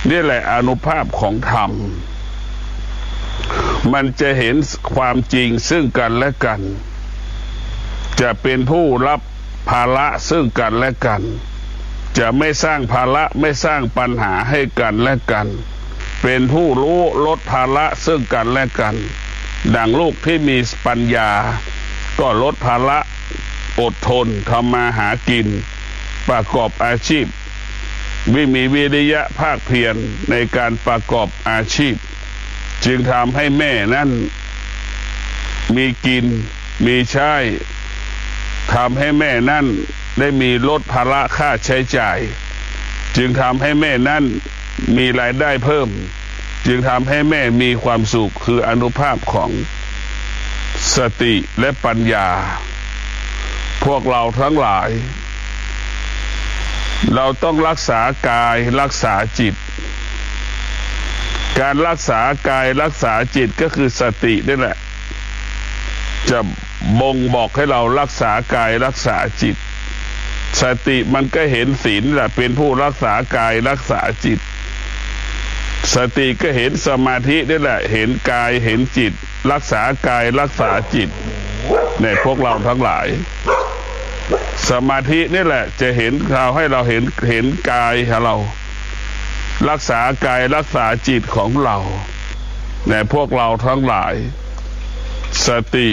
นี่แหละอานุภาพของธรรมมันจะเห็นความจริงซึ่งกันและกันจะเป็นผู้รับภาระซึ่งกันและกันจะไม่สร้างภาระไม่สร้างปัญหาให้กันและกันเป็นผู้รู้ลดภาระซึ่งกันและกันดังลูกที่มีปัญญาก็ลดภาระอดทนทำมาหากินประกอบอาชีพมีวิริยะภาคเพียรในการประกอบอาชีพจึงทำให้แม่นั้นมีกินมีใช้ทำให้แม่นั้นได้มีลดภาระค่าใช้จ่ายจึงทำให้แม่นั้นมีรายได้เพิ่มจึงทำให้แม่มีความสุขคืออานุภาพของสติและปัญญาพวกเราทั้งหลายเราต้องรักษากายรักษาจิตการรักษากายรักษาจิตก็คือสตินี่แหละจะบ่งบอกให้เรารักษากายรักษาจิตสติมันก็เห็นศีลแหละเป็นผู้รักษากายรักษาจิตสติก็เห็นสมาธินี่แหละเห็นกายเห็นจิตรักษากายรักษาจิตเนี่ยพวกเราทั้งหลายสมาธินี่แหละจะเห็นเราให้เราเห็นกายของเรารักษากายรักษาจิตของเราเนี่ยพวกเราทั้งหลายสติ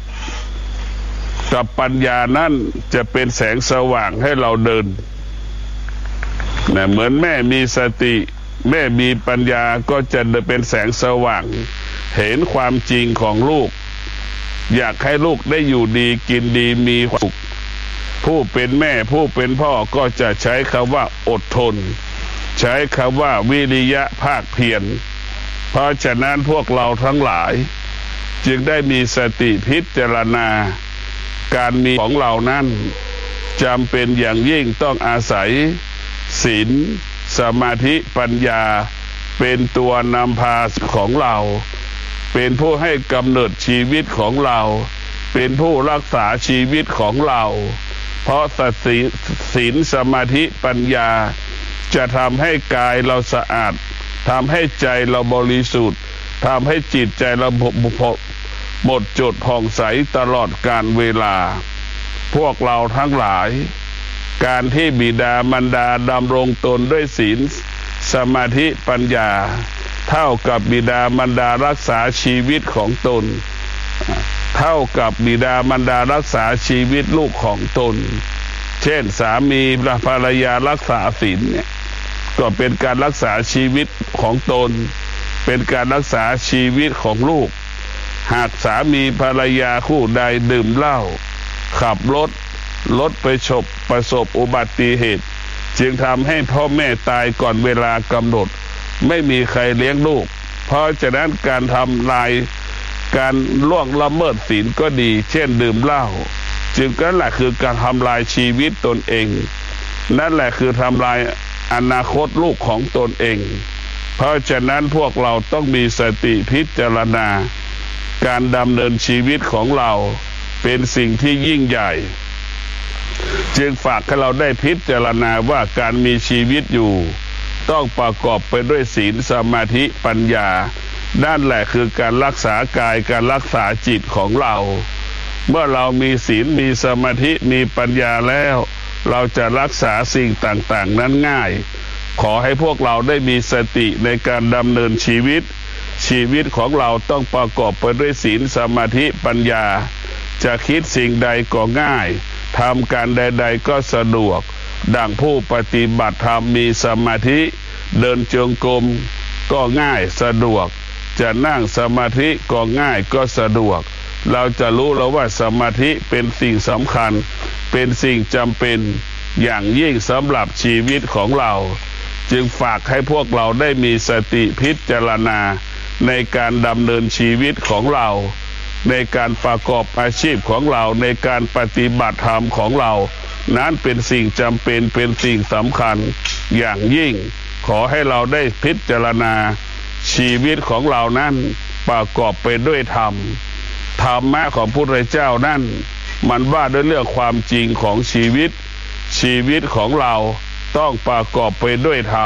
กับปัญญานั่นจะเป็นแสงสว่างให้เราเดินเนี่ยเหมือนแม่มีสติแม่มีปัญญาก็จะเป็นแสงสว่างเห็นความจริงของลูกอยากให้ลูกได้อยู่ดีกินดีมีความสุขผู้เป็นแม่ผู้เป็นพ่อก็จะใช้คำว่าอดทนใช้คำว่าวิริยะภาคเพียรเพราะฉะนั้นพวกเราทั้งหลายจึงได้มีสติพิจารณาการมีของเรานั้นจำเป็นอย่างยิ่งต้องอาศัยศีลสมาธิปัญญาเป็นตัวนำพาของเราเป็นผู้ให้กำเนิดชีวิตของเราเป็นผู้รักษาชีวิตของเราเพราะศีลสมาธิปัญญาจะทำให้กายเราสะอาดทำให้ใจเราบริสุทธิ์ทำให้จิตใจเราหมดจดผ่องใสตลอดกาลเวลาพวกเราทั้งหลายการที่บิดามารดาดำรงตนด้วยศีลสมาธิปัญญาเท่ากับบิดามารดารักษาชีวิตของตนเท่ากับบิดามารดารักษาชีวิตลูกของตนเช่นสามีภรรยารักษาศีลเนี่ยก็เป็นการรักษาชีวิตของตนเป็นการรักษาชีวิตของลูกหากสามีภรรยาคู่ใดดื่มเหล้าขับรถไปประสบอุบัติเหตุจึงทำให้พ่อแม่ตายก่อนเวลากำหนดไม่มีใครเลี้ยงลูกเพราะฉะนั้นการทำลายการล่วงละเมิดศีลก็ดีเช่นดื่มเหล้าจึงนั่นแหละคือการทำลายชีวิตตนเองนั่นแหละคือทำลายอนาคตลูกของตนเองเพราะฉะนั้นพวกเราต้องมีสติพิจารณาการดำเนินชีวิตของเราเป็นสิ่งที่ยิ่งใหญ่จึงฝากให้เราได้พิจารณาว่าการมีชีวิตอยู่ต้องประกอบไปด้วยศีลสมาธิปัญญานั่นแหละคือการรักษากายการรักษาจิตของเราเมื่อเรามีศีลมีสมาธิมีปัญญาแล้วเราจะรักษาสิ่งต่างๆนั้นง่ายขอให้พวกเราได้มีสติในการดำเนินชีวิตของเราต้องประกอบไปด้วยศีลสมาธิปัญญาจะคิดสิ่งใดก็ง่ายทำการใดๆก็สะดวกดังผู้ปฏิบัติธรรมมีสมาธิเดินจงกรมก็ง่ายสะดวกจะนั่งสมาธิก็ง่ายก็สะดวกเราจะรู้แล้วว่าสมาธิเป็นสิ่งสำคัญเป็นสิ่งจำเป็นอย่างยิ่งสำหรับชีวิตของเราจึงฝากให้พวกเราได้มีสติพิจารณาในการดำเนินชีวิตของเราในการประกอบอาชีพของเราในการปฏิบัติธรรมของเรานั้นเป็นสิ่งจำเป็นเป็นสิ่งสำคัญอย่างยิ่งขอให้เราได้พิจารณาชีวิตของเรานั้นประกอบไปด้วยธรรมะของพระพุทธเจ้านั้นมันว่าด้วยเรื่องความจริงของชีวิตของเราต้องประกอบไปด้วยธรรม